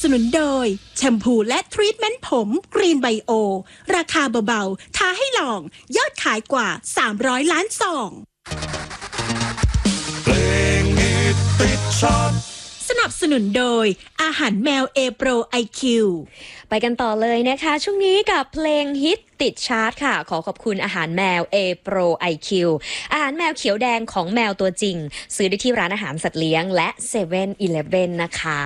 นุนโดยแชมพูและทรีทเมนต์ผมกรีนไบโอราคาเบาๆท้าให้ลองยอดขายกว่า300ล้านซองเพลงฮิตติดชาร์ตสนับสนุนโดยอาหารแมวเอโปรไอคิวไปกันต่อเลยนะคะช่วงนี้กับเพลงฮิตติดชาร์ตค่ะขอขอบคุณอาหารแมว A Pro IQ อาหารแมวเขียวแดงของแมวตัวจริงซื้อได้ที่ร้านอาหารสัตว์เลี้ยงและ7-Eleven นะคะ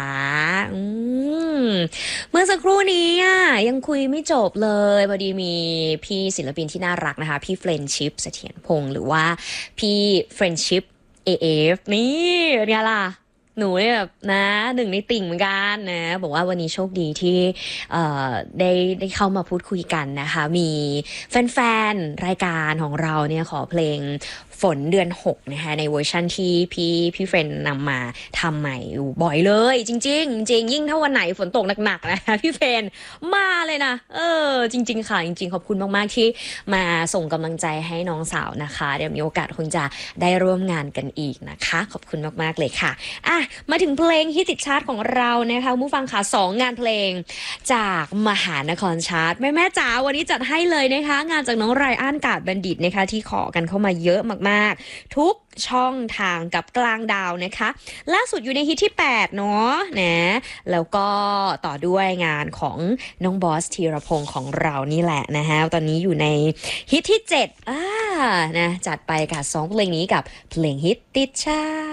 เมื่อสักครู่นี้ยังคุยไม่จบเลยพอดีมีพี่ศิลปินที่น่ารักนะคะพี่เฟรนชิพเสถียรพงษ์หรือว่าพี่เฟรนชิพ AF นี่เนี่ยล่ะหนูเนี่ยแบบนะหนึ่งในติ่งเหมือนกันนะบอกว่าวันนี้โชคดีที่ได้เข้ามาพูดคุยกันนะคะมีแฟนๆรายการของเราเนี่ยขอเพลงฝนเดือน6นะคะในเวอร์ชันที่พี่เฟรนนำมาทำใหม่บ่อยเลยจริงๆจริงยิ่งถ้าวันไหนฝนตกหนักๆนะพี่เฟรนมาเลยนะจริงๆค่ะจริงๆขอบคุณมากๆที่มาส่งกำลังใจให้น้องสาวนะคะเดี๋ยวมีโอกาสคงจะได้ร่วมงานกันอีกนะคะขอบคุณมากๆเลยค่ะมาถึงเพลงฮิตติดชาร์ตของเรานะคะผู้ฟังค่ะ2งานเพลงจากมหานครชาร์ตแม่จ๋าวันนี้จัดให้เลยนะคะงานจากน้องไรอันกาดบัณฑิตนะคะที่ขอกันเข้ามาเยอะมากๆทุกช่องทางกับกลางดาวนะคะล่าสุดอยู่ในฮิตที่8เนาะนะแล้วก็ต่อด้วยงานของน้องบอสธีรพงษ์ของเรานี่แหละนะคะตอนนี้อยู่ในฮิตที่7นะจัดไปกับ2เพลงนี้กับเพลงฮิตติดชาร์ต